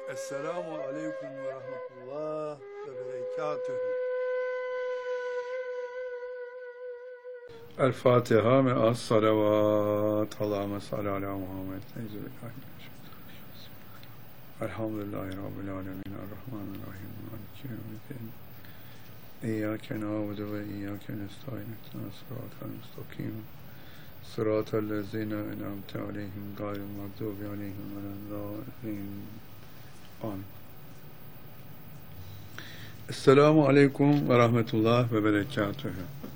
Esselamu Aleyküm ve Rahmetullah ve Berekatühü. El Fatiha ve as salavat. Allahümme salli ala Muhammed. Elhamdülillahi Rabbil alemin. Errahmanirrahim. Maliki yevmiddin. İyyâke na'budu ve iyyâke nestaîn. İhdinas sıratal mustakim. Sıratellezîne en'amte aleyhim gayril mağdûbi aleyhim veleddâllîn. Amin. Esselamu Aleyküm ve Rahmetullah ve Berekatühü.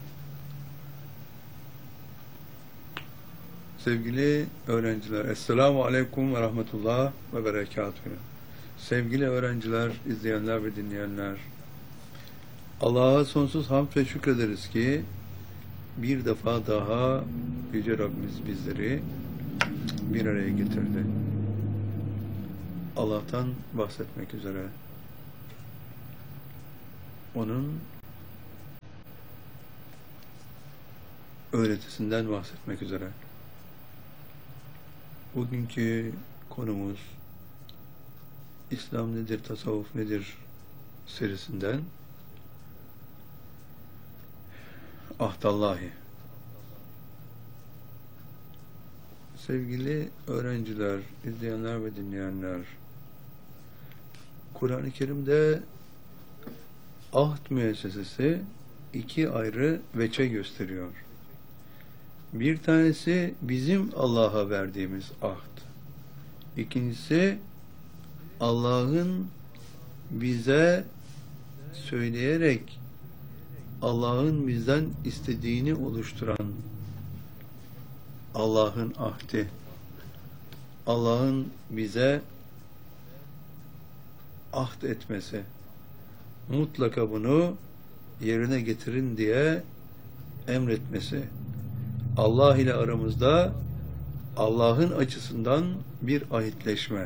Sevgili öğrenciler, Esselamu Aleyküm ve Rahmetullah ve Berekatühü. Sevgili öğrenciler, izleyenler ve dinleyenler, Allah'a sonsuz hamd ve şükrederiz ki bir defa daha Yüce Rabbimiz bizleri bir araya getirdi. Allah'tan bahsetmek üzere, onun öğretisinden bahsetmek üzere. Bugünkü konumuz İslam nedir, tasavvuf nedir serisinden Ahdallahi. Sevgili öğrenciler, izleyenler ve dinleyenler, Kur'an-ı Kerim'de ahd müessesesi iki ayrı veçe gösteriyor. Bir tanesi bizim Allah'a verdiğimiz ahd. İkincisi Allah'ın bize söyleyerek Allah'ın bizden istediğini oluşturan Allah'ın ahdi. Allah'ın bize ahd etmesi. Mutlaka bunu yerine getirin diye emretmesi. Allah ile aramızda Allah'ın açısından bir ahitleşme.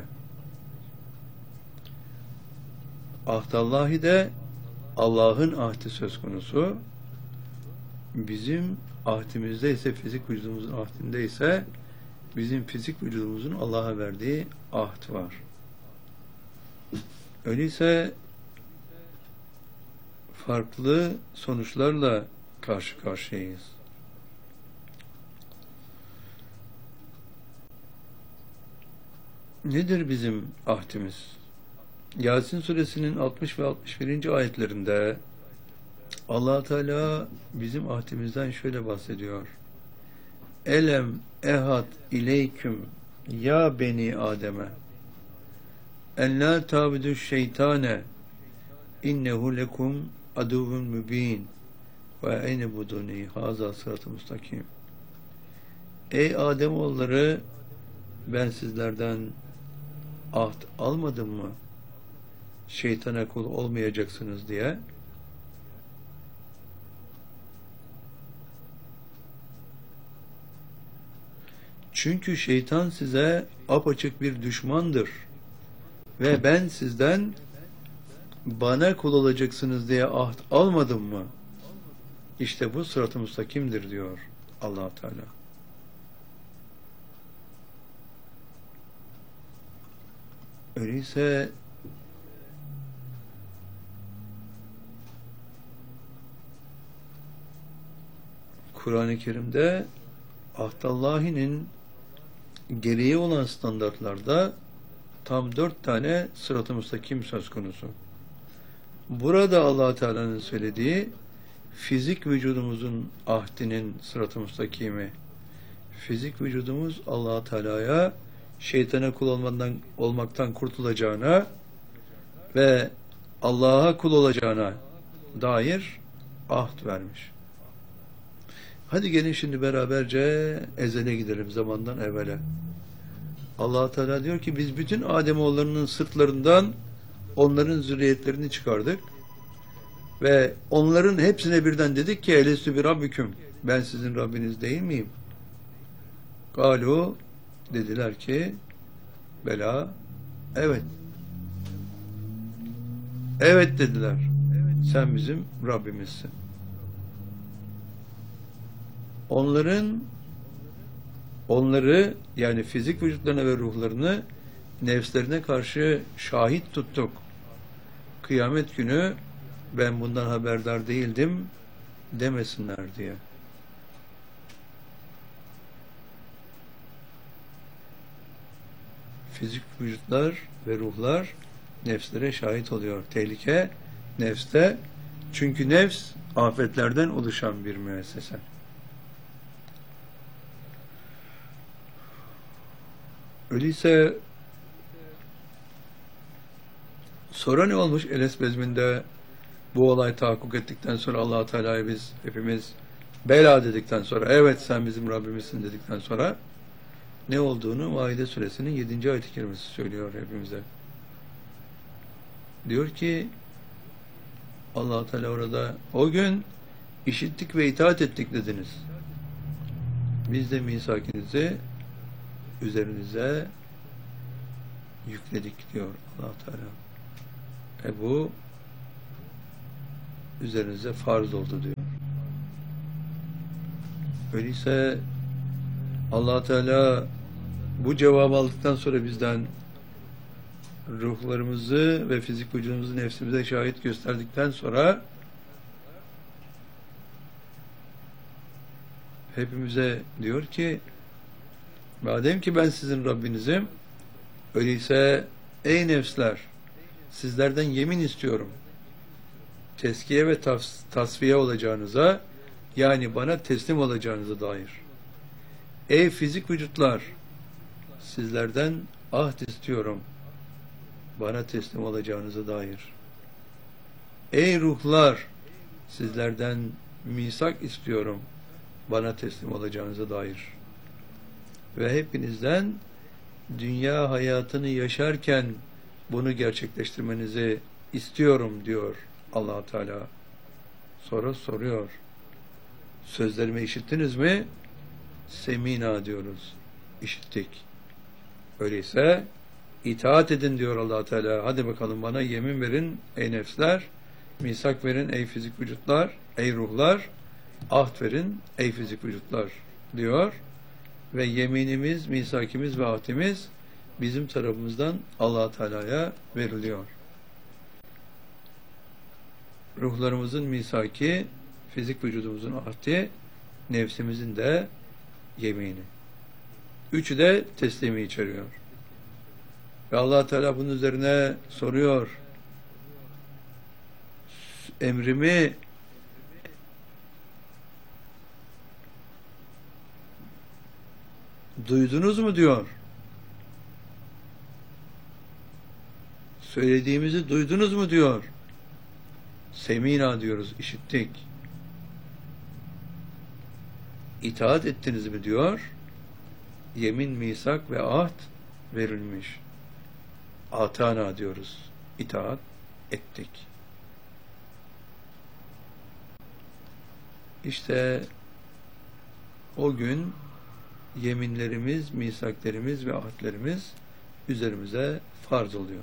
Ahdallahi de Allah'ın ahdi söz konusu. Bizim ahdimizde ise, fizik vücudumuzun ahdinde ise bizim fizik vücudumuzun Allah'a verdiği ahd var. Öyleyse farklı sonuçlarla karşı karşıyayız. Nedir bizim ahdimiz? Yasin suresinin 60 ve 61. ayetlerinde Allah Teala bizim ahdimizden şöyle bahsediyor. Elem ehad ileyküm ya beni Adem'e en la tabudu şeytane innehu lekum aduvun mübin ve eyne buduni haza sırat-ı mustakim. Ey Ademoğulları, ben sizlerden ahd almadım mı? Şeytana kul olmayacaksınız diye. Çünkü şeytan size apaçık bir düşmandır. Ve ben sizden bana kul olacaksınız diye ahd almadım mı? İşte bu sırat-ı mustakimdir diyor Allah Teala. Öyleyse Kur'an-ı Kerim'de Ahdallahi'nin gereği olan standartlarda tam 4 tane sırat-ı mustakim söz konusu. Burada Allah Teala'nın söylediği fizik vücudumuzun ahdinin sırat-ı mustakimi. Fizik vücudumuz Allah Teala'ya şeytana kul olmaktan kurtulacağına ve Allah'a kul olacağına dair ahd vermiş. Hadi gelin şimdi beraberce ezele gidelim, zamandan evvele. Allah Teala diyor ki biz bütün Ademoğullarının sırtlarından onların zürriyetlerini çıkardık ve onların hepsine birden dedik ki elestü bi rabbiküm, ben sizin Rabbiniz değil miyim? Galu, dediler ki bela, evet. Evet dediler. Sen bizim Rabbimizsin. Onları yani fizik vücutlarına ve ruhlarını nefslerine karşı şahit tuttuk. Kıyamet günü ben bundan haberdar değildim demesinler diye. Fizik vücutlar ve ruhlar nefslere şahit oluyor. Tehlike nefste. Çünkü nefs afetlerden oluşan bir müessese. Öyleyse sonra ne olmuş Eles bezminde bu olay tahakkuk ettikten sonra Allah-u Teala'ya biz hepimiz bela dedikten sonra, evet sen bizim Rabbimizsin dedikten sonra ne olduğunu Maide suresinin 7. ayet-i kerimesi söylüyor hepimize. Diyor ki Allah-u Teala orada, o gün işittik ve itaat ettik dediniz. Biz de misakinizi üzerinize yükledik diyor Allah-u Teala. Bu üzerinize farz oldu diyor. Öyleyse Allah Teala bu cevabı aldıktan sonra bizden ruhlarımızı ve fizik vücudumuzu nefsimize şahit gösterdikten sonra hepimize diyor ki madem ki ben sizin Rabbinizim, öyleyse ey nefsler, sizlerden yemin istiyorum teskiye ve tasfiye olacağınıza, yani bana teslim olacağınıza dair. Ey fizik vücutlar, sizlerden ahd istiyorum bana teslim olacağınıza dair. Ey ruhlar, sizlerden misak istiyorum bana teslim olacağınıza dair. Ve hepinizden dünya hayatını yaşarken bunu gerçekleştirmenizi istiyorum diyor Allah Teala. Sonra soruyor. Sözlerimi işittiniz mi? Semina diyoruz. İşittik. Öyleyse itaat edin diyor Allah Teala. Hadi bakalım bana yemin verin ey nefsler, misak verin ey fizik vücutlar, ey ruhlar, ahd verin ey fizik vücutlar diyor. Ve yeminimiz, misakimiz ve ahdimiz bizim tarafımızdan Allah Teala'ya veriliyor. Ruhlarımızın misaki, fizik vücudumuzun ahdi, nefsimizin de yemini. Üçü de teslimi içeriyor. Ve Allah Teala bunun üzerine soruyor. Emrimi duydunuz mu diyor. Söylediğimizi duydunuz mu diyor. Semina diyoruz, işittik. İtaat ettiniz mi diyor. Yemin, misak ve ahd verilmiş. Atana diyoruz. İtaat ettik. İşte o gün yeminlerimiz, misaklerimiz ve ahdlerimiz üzerimize farz oluyor.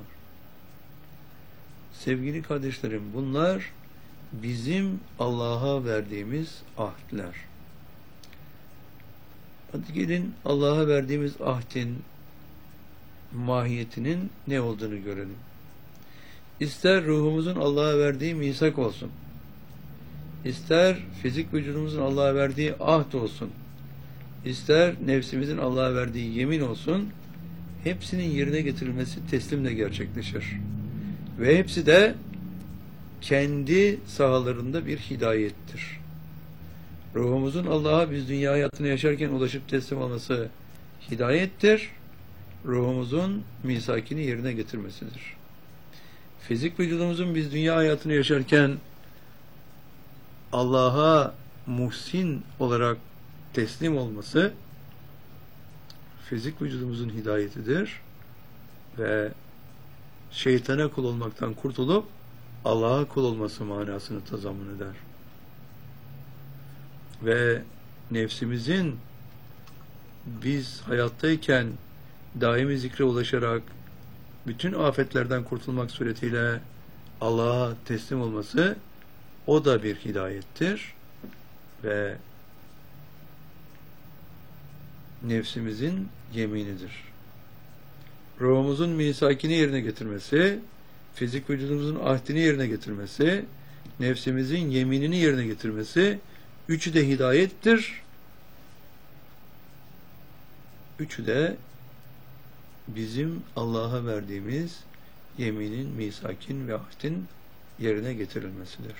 Sevgili kardeşlerim, bunlar bizim Allah'a verdiğimiz ahdler. Hadi gelin Allah'a verdiğimiz ahdin mahiyetinin ne olduğunu görelim. İster ruhumuzun Allah'a verdiği misak olsun, ister fizik vücudumuzun Allah'a verdiği ahd olsun, ister nefsimizin Allah'a verdiği yemin olsun, hepsinin yerine getirilmesi teslimle gerçekleşir. Ve hepsi de kendi sahalarında bir hidayettir. Ruhumuzun Allah'a biz dünya hayatını yaşarken ulaşıp teslim olması hidayettir. Ruhumuzun misakini yerine getirmesidir. Fizik vücudumuzun biz dünya hayatını yaşarken Allah'a muhsin olarak teslim olması fizik vücudumuzun hidayetidir ve şeytana kul olmaktan kurtulup Allah'a kul olması manasını tazammun eder. Ve nefsimizin biz hayattayken daimi zikre ulaşarak bütün afetlerden kurtulmak suretiyle Allah'a teslim olması, o da bir hidayettir ve nefsimizin yeminidir. ruhumuzun misakini yerine getirmesi, fizik vücudumuzun ahdini yerine getirmesi, nefsimizin yeminini yerine getirmesi, üçü de hidayettir. Üçü de bizim Allah'a verdiğimiz yeminin, misakin ve ahdin yerine getirilmesidir.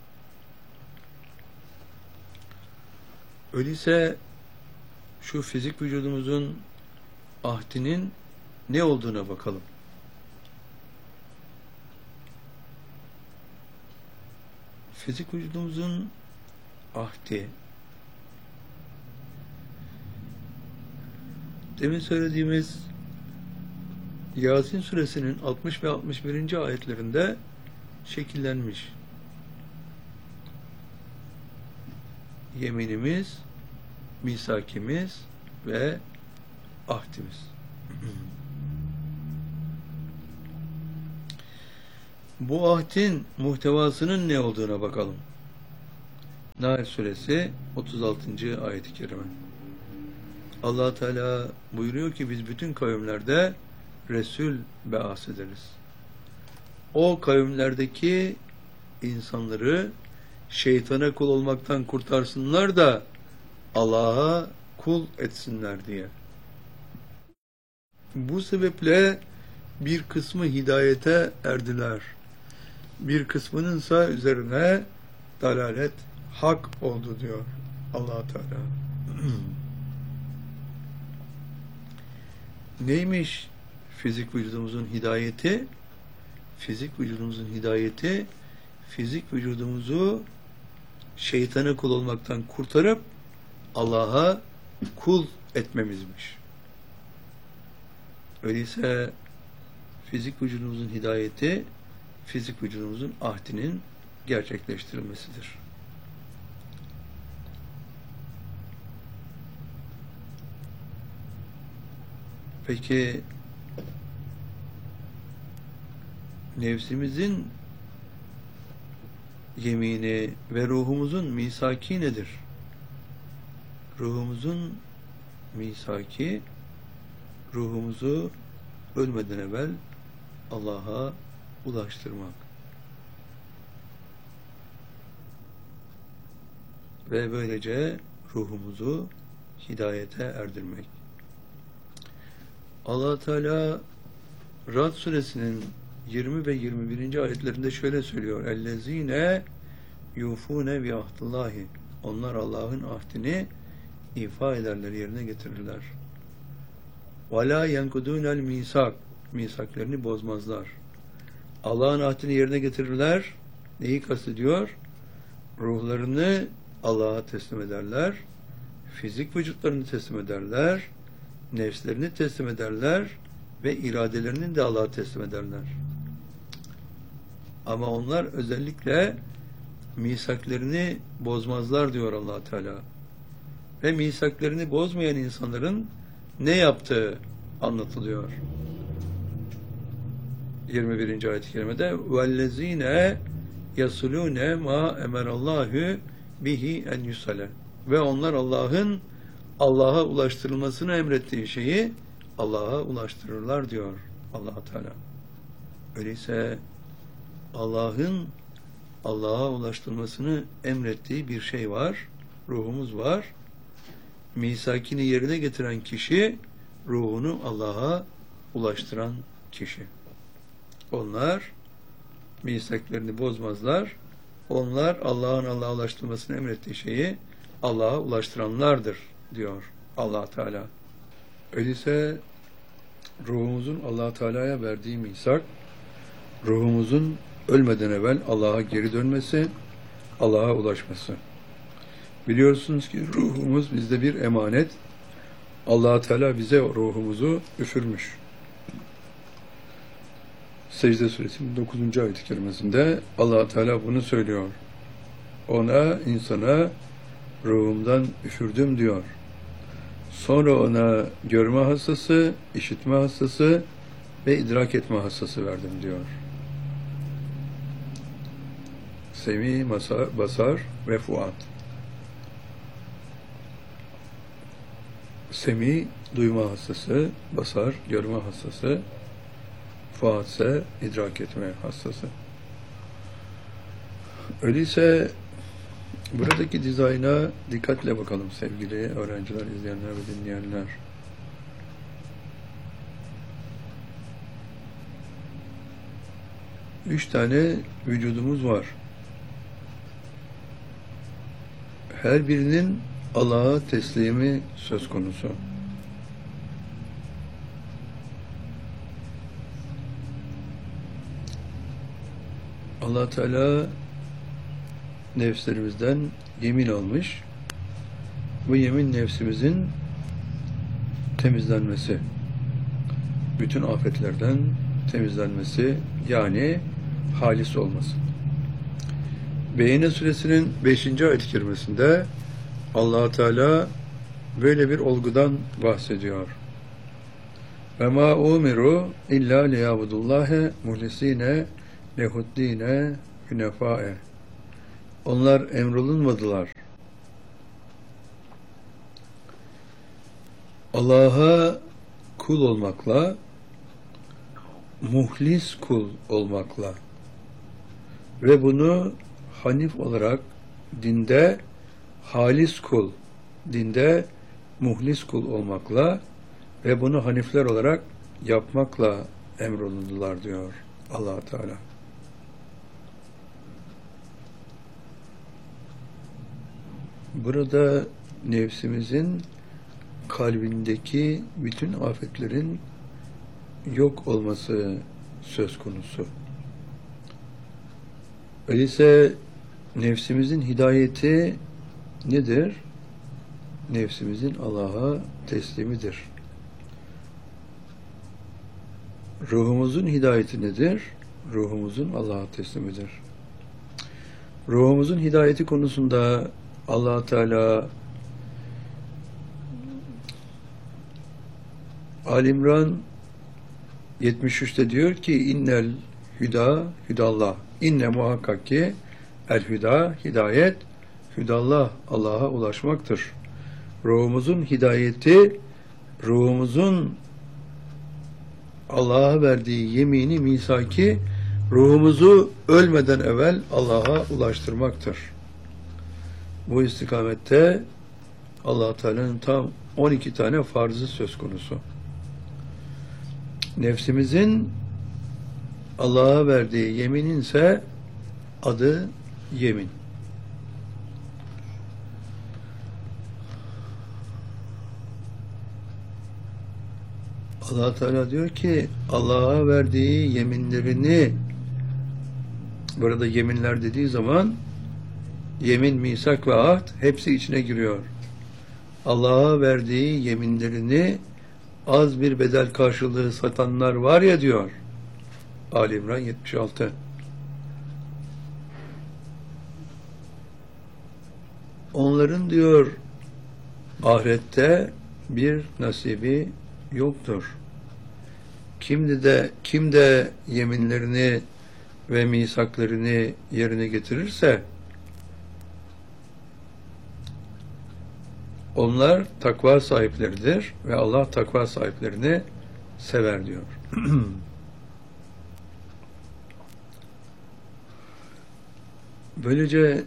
Öyleyse şu fizik vücudumuzun ahdinin ne olduğuna bakalım. Fizik vücudumuzun ahdi, demin söylediğimiz Yasin suresinin 60 ve 61. ayetlerinde şekillenmiş. Yeminimiz, misakimiz ve ahdimiz. Bu ahdin muhtevasının ne olduğuna bakalım. Nahl suresi 36. ayet-i kerime. Allah Teala buyuruyor ki biz bütün kavimlerde Resul be'as ederiz. O kavimlerdeki insanları şeytana kul olmaktan kurtarsınlar da Allah'a kul etsinler diye. Bu sebeple bir kısmı hidayete erdiler. Bir kısmınınsa üzerine dalalet hak oldu diyor Allah Teala. Neymiş fizik vücudumuzun hidayeti? Fizik vücudumuzun hidayeti, fizik vücudumuzu şeytana kul olmaktan kurtarıp Allah'a kul etmemizmiş. Öyleyse fizik vücudumuzun hidayeti, fizik vücudumuzun ahdinin gerçekleştirilmesidir. Peki nefsimizin yemini ve ruhumuzun misaki nedir? Ruhumuzun misaki, ruhumuzu ölmeden evvel Allah'a ulaştırmak. Ve böylece ruhumuzu hidayete erdirmek. Allah Teala Ra'd suresinin 20 ve 21. ayetlerinde şöyle söylüyor. Ellezine yufune bi ahdillahi. Onlar Allah'ın ahdini ifa ederler, yerine getirirler. Ve la yenkudunel misak. Misaklerini bozmazlar. Allah'ın ahdini yerine getirirler. Neyi kastediyor? Ruhlarını Allah'a teslim ederler. Fizik vücutlarını teslim ederler. Nefslerini teslim ederler ve iradelerini de Allah'a teslim ederler. Ama onlar özellikle misaklerini bozmazlar diyor Allah Teala. Ve misaklerini bozmayan insanların ne yaptığı anlatılıyor. 21. ayet-i kerimede وَالَّذ۪ينَ يَصُلُونَ مَا اَمَرَ اللّٰهُ bihi en yusale. Ve onlar Allah'a ulaştırılmasını emrettiği şeyi Allah'a ulaştırırlar diyor Allah Teala. Öyleyse Allah'a ulaştırmasını emrettiği bir şey var. Ruhumuz var. Misakini yerine getiren kişi ruhunu Allah'a ulaştıran kişi. Onlar misaklerini bozmazlar. Onlar Allah'a ulaştırmasını emrettiği şeyi Allah'a ulaştıranlardır diyor Allah Teala. Öyleyse ruhumuzun Allah Teala'ya verdiği misak, ruhumuzun ölmeden evvel Allah'a geri dönmesi, Allah'a ulaşması. Biliyorsunuz ki ruhumuz bizde bir emanet. Allah Teala bize ruhumuzu üfürmüş. Secde suresinin 9. ayet-i kerimesinde Allah Teala bunu söylüyor. Ona, insana ruhumdan üfürdüm diyor. Sonra ona görme hassası, işitme hassası ve idrak etme hassası verdim diyor. Semi, basar ve fuat. Semi, duyma hastası, basar, görme hastası, fuat ise idrak etme hastası. Öyleyse buradaki dizayna dikkatle bakalım sevgili öğrenciler, izleyenler ve dinleyenler. Üç tane vücudumuz var. Her birinin Allah'a teslimi söz konusu. Allah Teala nefslerimizden yemin almış. Bu yemin nefsimizin temizlenmesi, bütün afetlerden temizlenmesi, yani halis olması. Beyyine suresinin 5. ayet-i kerimesinde Allah Teala böyle bir olgudan bahsediyor. Ve ma umiru illa liyabudullaha muhlisine lehuddine hunefae. Onlar emrolunmadılar. Allah'a kul olmakla, muhlis kul olmakla ve bunu hanif olarak dinde halis kul, dinde muhlis kul olmakla ve bunu hanifler olarak yapmakla emrolundular diyor Allah Teala. Burada nefsimizin kalbindeki bütün afetlerin yok olması söz konusu. Öyleyse nefsimizin hidayeti nedir? Nefsimizin Allah'a teslimidir. Ruhumuzun hidayeti nedir? Ruhumuzun Allah'a teslimidir. Ruhumuzun hidayeti konusunda Allah Teala Ali-İmran 73'te diyor ki innel hüda hüdallah. İnne muhakkak ki el hüda hidayet hüdallah Allah'a ulaşmaktır. Ruhumuzun hidayeti, ruhumuzun Allah'a verdiği yemini, misaki, ruhumuzu ölmeden evvel Allah'a ulaştırmaktır. Bu istikamette Allah Teala'nın tam 12 tane farzı söz konusu. Nefsimizin Allah'a verdiği yeminin ise adı yemin. Allah Teala diyor ki Allah'a verdiği yeminlerini, burada yeminler dediği zaman yemin, misak ve ahd hepsi içine giriyor. Allah'a verdiği yeminlerini az bir bedel karşılığı satanlar var ya diyor. Ali-İmran 76. Onların diyor ahirette bir nasibi yoktur. Kim de yeminlerini ve misaklarını yerine getirirse onlar takva sahipleridir ve Allah takva sahiplerini sever diyor. Böylece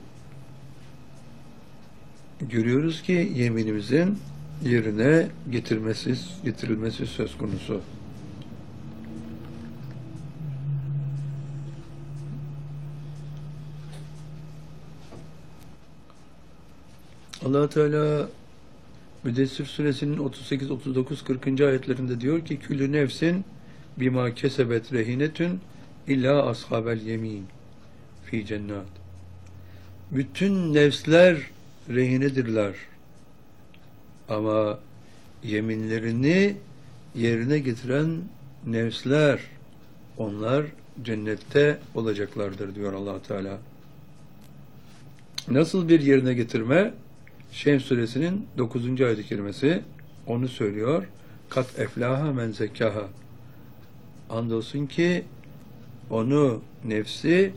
görüyoruz ki yeminimizin yerine getirilmesi söz konusu. Allah Teala Müddessir suresinin 38, 39, 40. ayetlerinde diyor ki küllü nefsin bima kesebet rehinetün illa ashabel yemin fi cennet. Bütün nefsler rehinedirler. Ama yeminlerini yerine getiren nefsler, onlar cennette olacaklardır diyor Allah Teala. Nasıl bir yerine getirme? Şems suresinin 9. ayet-i kerimesi onu söylüyor. Kat eflaha men zekkaha. Andolsun ki onu, nefsi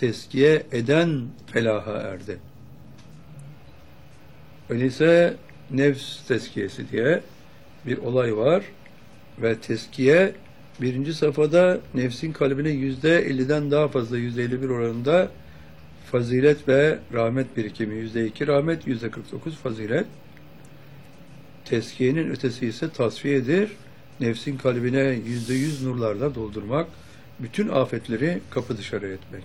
tezkiye eden felaha erdi. Öyleyse nefs tezkiyesi diye bir olay var ve tezkiye birinci safhada nefsin kalbine %50'den daha fazla, %51 oranında fazilet ve rahmet birikimi, %2 rahmet, %49 fazilet. Tezkiyenin ötesi ise tasfiyedir. Nefsin kalbine %100 nurlarla doldurmak, bütün afetleri kapı dışarı etmek.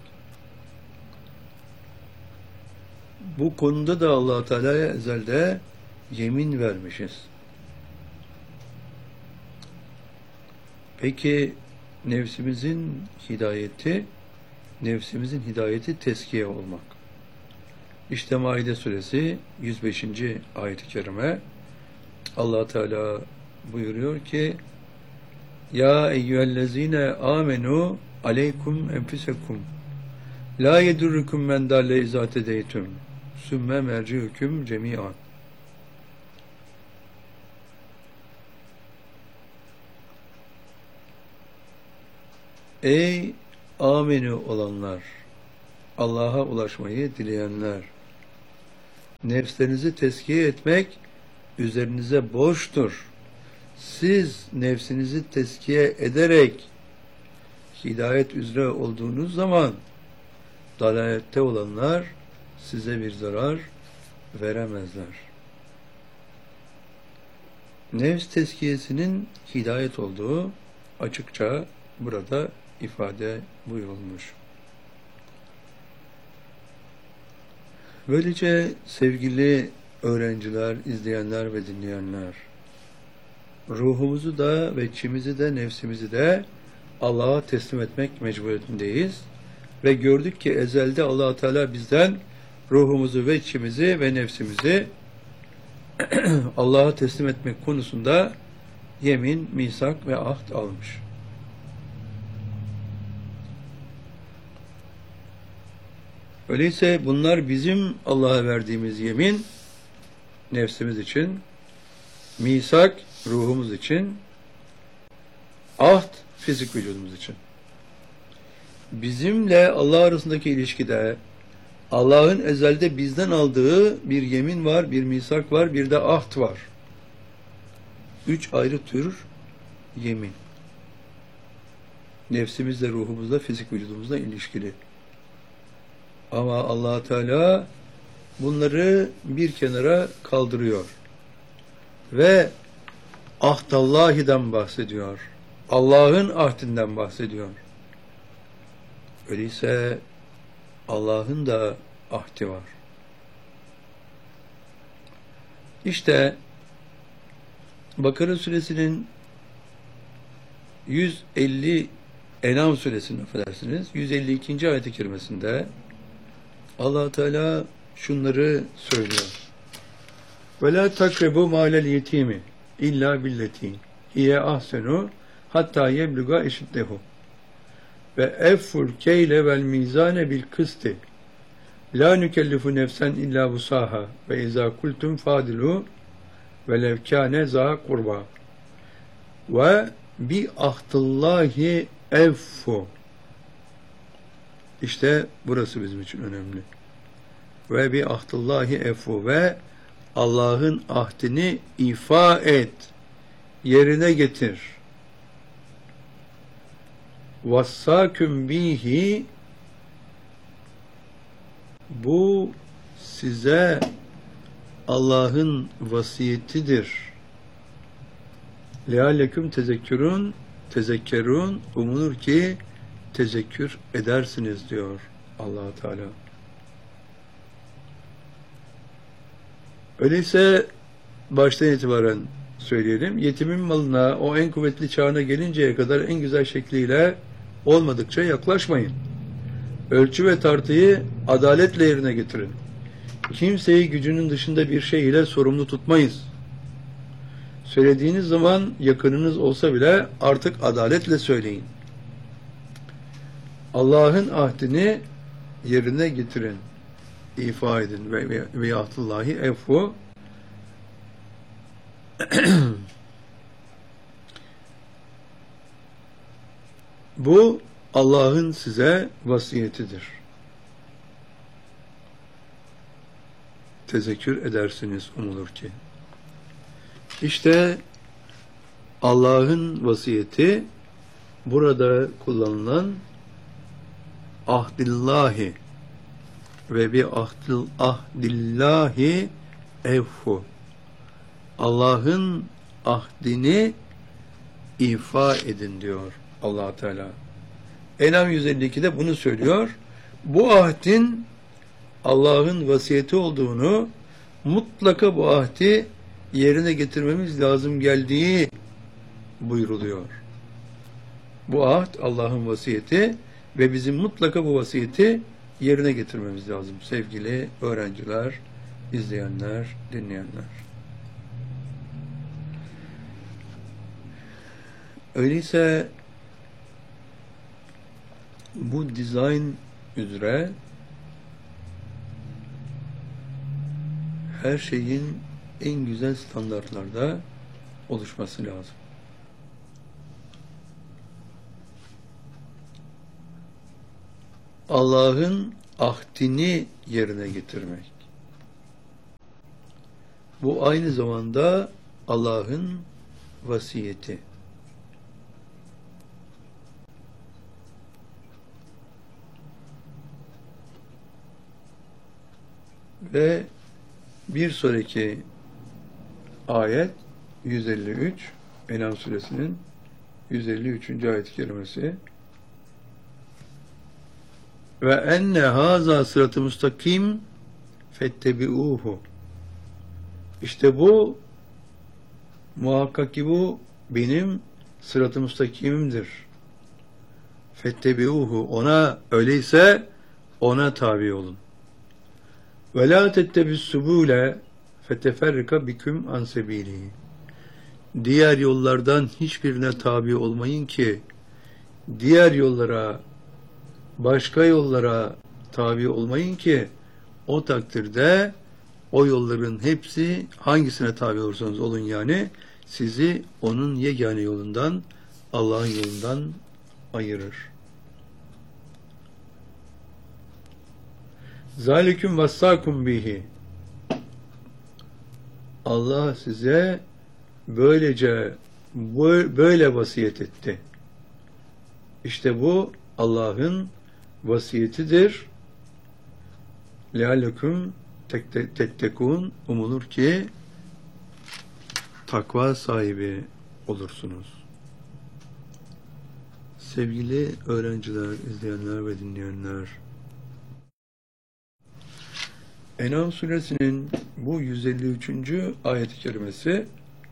Bu konuda da Allah Teala'ya ezelde yemin vermişiz. Peki nefsimizin hidayeti tezkiye olmak. İşte Maide suresi 105. ayet-i kerime Allah Teala buyuruyor ki: Ya eyyühellezine amenu aleykum enfusekum la yedurrukum men dalle izâ tedeytüm sümme merci'üküm cemi'an. Ey amenü olanlar, Allah'a ulaşmayı dileyenler, nefslerinizi tezkiye etmek üzerinize borçtur. Siz nefsinizi tezkiye ederek hidayet üzere olduğunuz zaman dalalette olanlar size bir zarar veremezler. Nefs tezkiyesinin hidayet olduğu açıkça burada ifade buyurulmuş. Böylece sevgili öğrenciler, izleyenler ve dinleyenler, ruhumuzu da ve içimizi de nefsimizi de Allah'a teslim etmek mecburiyetindeyiz. Ve gördük ki ezelde Allah Teala bizden ruhumuzu ve içimizi ve nefsimizi Allah'a teslim etmek konusunda yemin, misak ve ahd almış. Öyleyse bunlar bizim Allah'a verdiğimiz yemin, nefsimiz için, misak, ruhumuz için, ahd, fizik vücudumuz için. Bizimle Allah arasındaki ilişkide Allah'ın ezelde bizden aldığı bir yemin var, bir misak var, bir de ahd var. 3 ayrı tür yemin. Nefsimizle, ruhumuzla, fizik vücudumuzla ilişkili. Ama Allah Teala bunları bir kenara kaldırıyor. Ve ahdallahi'den bahsediyor. Allah'ın ahdinden bahsediyor. Öyleyse Allah'ın da ahdi var. İşte Bakara suresinin 150 En'am suresinin affedersiniz 152. ayet-i kerimesinde Allah Teala şunları söylüyor. Ve la takrebu mâlel yetîmi illa billeti hiye ahsenu hatta yebluga eşiddehu ve efful keyle vel mizane bil kısti la nükellifu nefsen illa vusaha ve izâ kultum fadilu ve levkâne zâ kurba ve bi ahdillahi effu. İşte burası bizim için önemli. Ve bi ahdillahi effu ve Allah'ın ahdini ifa et, yerine getir. Vassâküm bihi, bu size Allah'ın vasiyetidir. Lealleküm tezekkerun, umulur ki tezekkür edersiniz diyor Allah Teala. Öyleyse baştan itibaren söyleyelim. Yetimin malına o en kuvvetli çağına gelinceye kadar en güzel şekliyle olmadıkça yaklaşmayın. Ölçü ve tartıyı adaletle yerine getirin. Kimseyi gücünün dışında bir şey ile sorumlu tutmayız. Söylediğiniz zaman yakınınız olsa bile artık adaletle söyleyin. Allah'ın ahdini yerine getirin, ifa edin ve ahdillahi effu. Bu Allah'ın size vasiyetidir. Tezekkür edersiniz umulur ki. İşte Allah'ın vasiyeti burada kullanılan ahdillahi ve bi ahdillahi evfu. Allah'ın ahdini ifa edin diyor Allah Teala. En'am 152'de bunu söylüyor. Bu ahdin Allah'ın vasiyeti olduğunu, mutlaka bu ahdi yerine getirmemiz lazım geldiği buyruluyor. Bu ahd Allah'ın vasiyeti ve bizim mutlaka bu vasiyeti yerine getirmemiz lazım sevgili öğrenciler, izleyenler, dinleyenler. Öyleyse bu dizayn üzere her şeyin en güzel standartlarda oluşması lazım. Allah'ın ahdini yerine getirmek. Bu aynı zamanda Allah'ın vasiyeti. Ve bir sonraki ayet 153 En'am suresinin 153. ayet-i kerimesi ve enne haza sırat-ı mustakim fettebi'uhu. İşte bu muhakkak ki bu benim sırat-ı mustakimimdir. Fettebi'uhu. Ona öyleyse ona tabi olun. Ve la tettebis subule feteferrika biküm an sebilihi. Diğer yollardan hiçbirine tabi olmayın ki diğer yollara, başka yollara tabi olmayın ki o takdirde o yolların hepsi hangisine tabi olursanız olun yani sizi onun yegane yolundan, Allah'ın yolundan ayırır. Zalikum vassakum bihi. Allah size böylece böyle vasiyet etti. İşte bu Allah'ın vasiyetidir. Leallekum tettekun. Umulur ki takva sahibi olursunuz. Sevgili öğrenciler, izleyenler ve dinleyenler, En'am suresinin bu 153. ayet-i kerimesi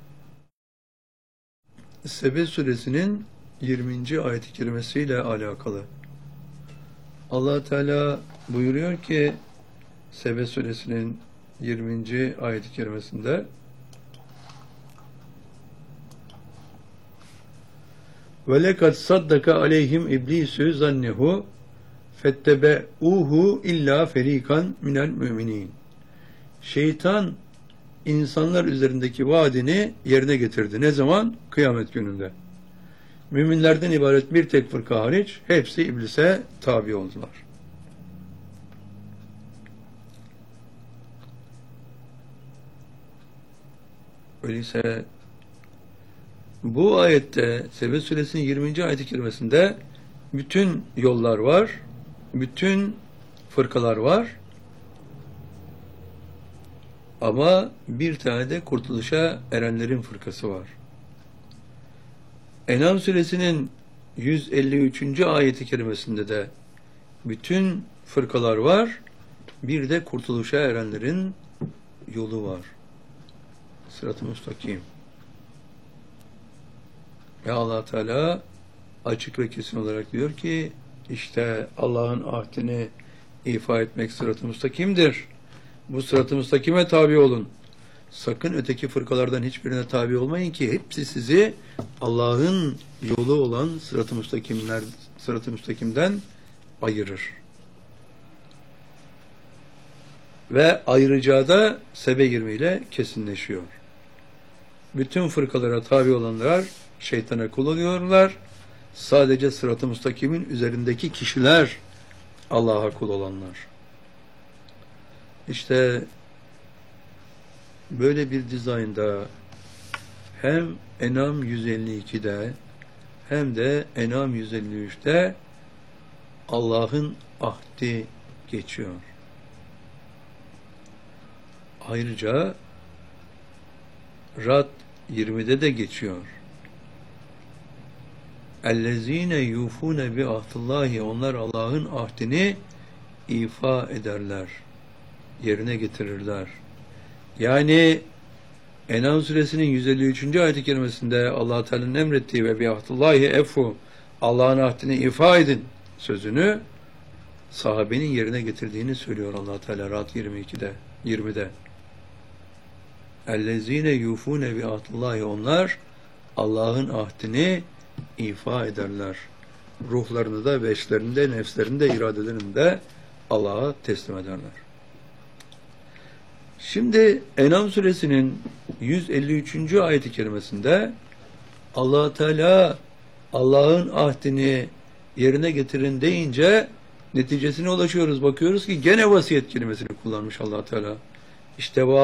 Sebe suresinin 20. ayet-i kerimesiyle alakalı. Allah Teala buyuruyor ki Sebe suresinin 20. ayet-i kerimesinde ve lekad saddaka aleyhim iblisu zannehu fettebe'uhu illa ferikan minel müminin. Şeytan insanlar üzerindeki vaadini yerine getirdi. Ne zaman? Kıyamet gününde. Müminlerden ibaret bir tek fırka hariç hepsi iblise tabi oldular. Öyleyse bu ayette Sebe suresinin 20. ayet-i kerimesinde bütün yollar var, bütün fırkalar var ama bir tane de kurtuluşa erenlerin fırkası var. En'am suresinin 153. ayet-i kerimesinde de bütün fırkalar var, bir de kurtuluşa erenlerin yolu var. Sırat-ı müstakim. Ve Allah Teala açık ve kesin olarak diyor ki işte Allah'ın ahdini ifa etmek sırat-ı müstakimdir. Bu sırat-ı müstakime tabi olun. Sakın öteki fırkalardan hiçbirine tabi olmayın ki hepsi sizi Allah'ın yolu olan sırat-ı müstakimden ayırır. Ve ayıracağı da Sebe 20 ile kesinleşiyor. Bütün fırkalara tabi olanlar şeytana kul oluyorlar. Sadece sırat-ı müstakimin üzerindeki kişiler Allah'a kul olanlar. İşte böyle bir dizaynda hem En'am 152'de hem de En'am 153'te Allah'ın ahdi geçiyor. Ayrıca Rad 20'de de geçiyor. اَلَّذ۪ينَ يُوفُونَ بِعَهْدِ onlar Allah'ın ahdini ifa ederler, yerine getirirler. Yani En'am suresinin 153. ayet-i kerimesinde Allah Teala'nın emrettiği ve bi'ahdillahi efu Allah'ın ahdini ifa edin sözünü sahabenin yerine getirdiğini söylüyor Allah Teala Rad 20'de. اَلَّذ۪ينَ يُوفُونَ بِعَهْدِ onlar Allah'ın ahdini ifa ederler. Ruhlarını da ve eşlerini de, nefslerini de, iradelerini de Allah'a teslim ederler. Şimdi En'am suresinin 153. ayet-i kerimesinde Allah Teala Allah'ın ahdini yerine getirin deyince neticesine ulaşıyoruz. Bakıyoruz ki gene vasiyet kelimesini kullanmış Allah Teala. İşte bu